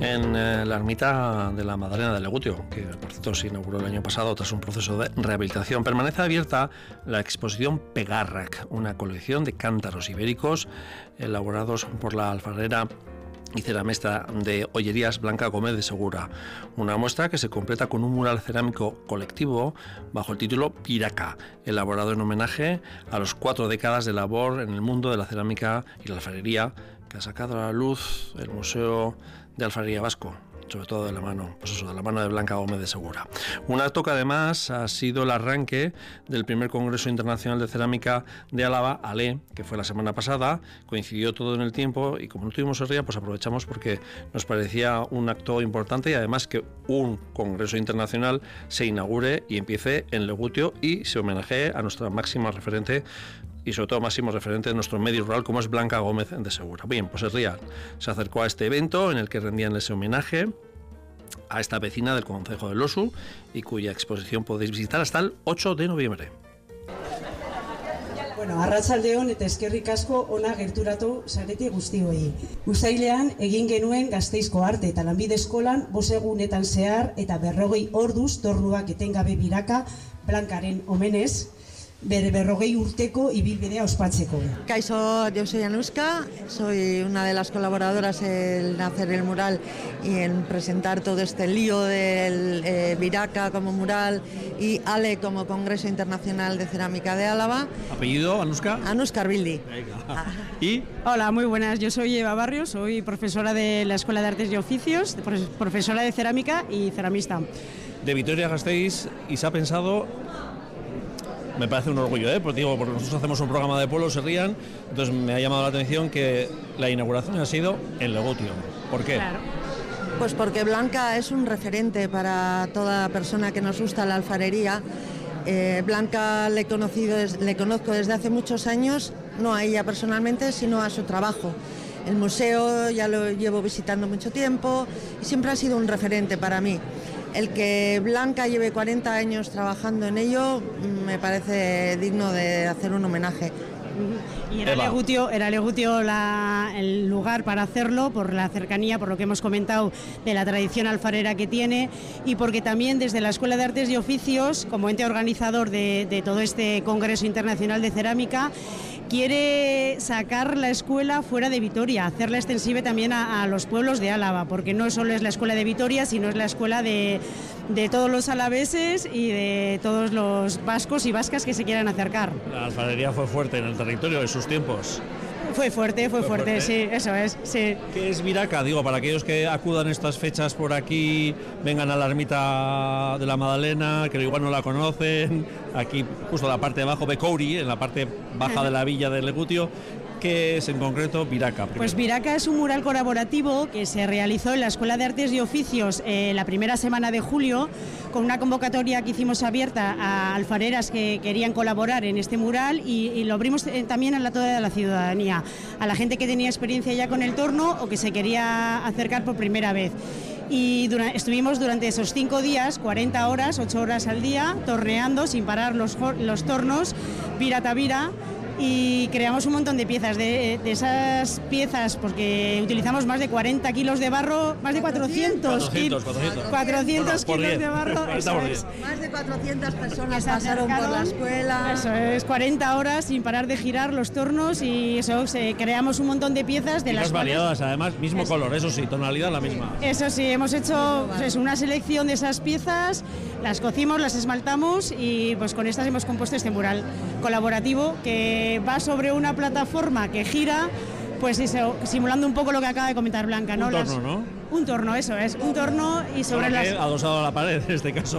la ermita de la Madalena de Legutio, que por cierto se inauguró el año pasado tras un proceso de rehabilitación, permanece abierta la exposición Pegarrac, una colección de cántaros ibéricos elaborados por la alfarera y ceramestra de Ollerías Blanca Gómez de Segura. Una muestra que se completa con un mural cerámico colectivo bajo el título Viraca, elaborado en homenaje a las 4 décadas de labor en el mundo de la cerámica y la alfarería que ha sacado a la luz el Museo de Alfarería Vasco, sobre todo de la mano de Blanca Gómez de Segura. Un acto que además ha sido el arranque del primer Congreso Internacional de Cerámica de Álava, ALE, que fue la semana pasada. Coincidió todo en el tiempo y como no tuvimos el día, pues aprovechamos porque nos parecía un acto importante y además que un Congreso Internacional se inaugure y empiece en Legutio y se homenajee a nuestra máxima referente y sobre todo máximo referente de nuestro medio rural, como es Blanca Gómez de Segura. Bien, pues el RIAL se acercó a este evento en el que rendían ese homenaje a esta vecina del concejo de Losu y cuya exposición podéis visitar hasta el 8 de noviembre. Bueno, arratsaldeon eta eskerrik asko ona gerturatu zarete guztioi. Uztailean egin genuen Gasteizko Arte eta Lanbide Eskolan 5 egunetan zehar eta 40 orduz tornuak etengabe biraka Blankaren omenez, bere 40 urteko ibilbidea ospatzeko. Kaixo, yo soy Anuska, soy una de las colaboradoras en hacer el mural y en presentar todo este lío del Viraca como mural y ALE como Congreso Internacional de Cerámica de Álava. ¿Apellido, Anuska? Anuska Arbildi. ¿Y? Hola, muy buenas, yo soy Eva Barrios, soy profesora de la Escuela de Artes y Oficios, profesora de cerámica y ceramista. De Vitoria-Gasteiz, y se ha pensado... Me parece un orgullo, porque nosotros hacemos un programa de pueblos, se rían, entonces me ha llamado la atención que la inauguración ha sido en Legutio. ¿Por qué? Claro. Pues porque Blanca es un referente para toda persona que nos gusta la alfarería. Blanca le conozco desde hace muchos años, no a ella personalmente, sino a su trabajo. El museo ya lo llevo visitando mucho tiempo y siempre ha sido un referente para mí. El que Blanca lleve 40 años trabajando en ello me parece digno de hacer un homenaje. Y era Legutio el lugar para hacerlo por la cercanía, por lo que hemos comentado de la tradición alfarera que tiene y porque también desde la Escuela de Artes y Oficios, como ente organizador de todo este Congreso Internacional de Cerámica, quiere sacar la escuela fuera de Vitoria, hacerla extensiva también a los pueblos de Álava, porque no solo es la escuela de Vitoria, sino es la escuela de todos los alaveses y de todos los vascos y vascas que se quieran acercar. La alfarería fue fuerte en el territorio de sus tiempos. Fue fuerte, sí, eso es, sí. ¿Qué es Viraca? Digo, para aquellos que acudan estas fechas por aquí, vengan a la ermita de la Madalena, que igual no la conocen, aquí justo en la parte de abajo, Becouri, en la parte baja de la villa de Legutio. ¿Qué es en concreto Viraca? Pues Viraca es un mural colaborativo que se realizó en la Escuela de Artes y Oficios la primera semana de julio, con una convocatoria que hicimos abierta a alfareras que querían colaborar en este mural y lo abrimos también a toda la ciudadanía, a la gente que tenía experiencia ya con el torno o que se quería acercar por primera vez. Y estuvimos durante esos 5 días, 40 horas, 8 horas al día, torneando sin parar los tornos, vira ta vira, y creamos un montón de piezas. De esas piezas, porque utilizamos más de 40 kilos de barro, más de 400 kilos de barro. Más de 400 personas pasaron por la escuela. Eso es, 40 horas sin parar de girar los tornos y eso, creamos un montón de piezas de las variadas, además, mismo color, eso sí, tonalidad la misma. Eso sí, hemos hecho una selección de esas piezas, las cocimos, las esmaltamos y pues con estas hemos compuesto este mural colaborativo que va sobre una plataforma que gira, pues simulando un poco lo que acaba de comentar Blanca, ¿no? Un torno, ¿no? Un torno, eso es, un torno y sobre adosado a la pared en este caso.